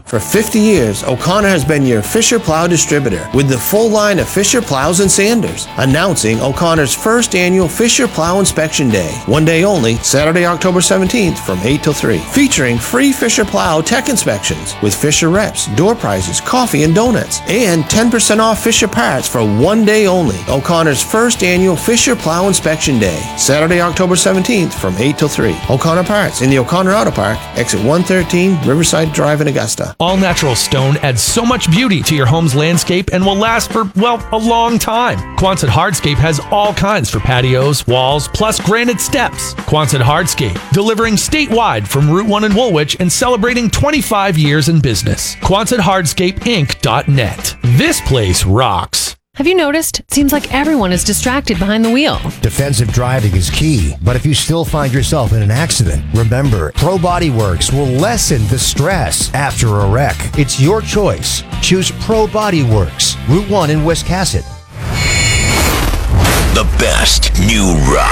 For 50 years, O'Connor has been your Fisher Plow distributor with the full line of Fisher Plows and Sanders. Announcing O'Connor's first annual Fisher Plow Inspection Day. One day only, Saturday, October 17th from 8 till 3. Featuring free Fisher Plow tech inspections with Fisher reps, door prizes, coffee and donuts, and 10% off Fisher parts for one day only. O'Connor's first annual Fisher Plow Inspection Day. Saturday, October 17th from 8 till 3. O'Connor Parts in the O'Connor Auto Park, exit 113, Riverside Drive in Augusta. All-natural stone adds so much beauty to your home's landscape and will last for, well, a long time. Quonset Hardscape has all kinds for patios, walls, plus granite steps. Quonset Hardscape, delivering statewide from Route 1 in Woolwich and celebrating 25 years in business. QuonsetHardscapeInc.net. This place rocks. Have you noticed? It seems like everyone is distracted behind the wheel. Defensive driving is key, but if you still find yourself in an accident, remember, Pro Body Works will lessen the stress after a wreck. It's your choice. Choose Pro Body Works, Route 1 in Wiscasset. The best new rock.